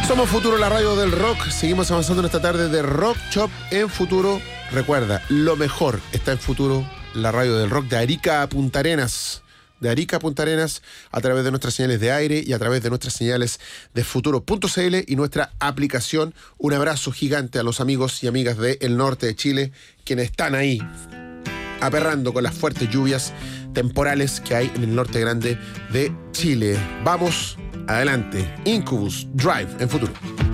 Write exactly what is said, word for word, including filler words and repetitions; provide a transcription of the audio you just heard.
Somos Futuro, la radio del rock. Seguimos avanzando en esta tarde de Rock Shop en Futuro. Recuerda, lo mejor está en Futuro, la radio del rock de Arica a Punta Arenas. De Arica a Punta Arenas, a través de nuestras señales de aire y a través de nuestras señales de futuro punto c l y nuestra aplicación. Un abrazo gigante a los amigos y amigas del norte de Chile, quienes están ahí aperrando con las fuertes lluvias temporales que hay en el norte grande de Chile. Vamos adelante. Incubus Drive en Futuro.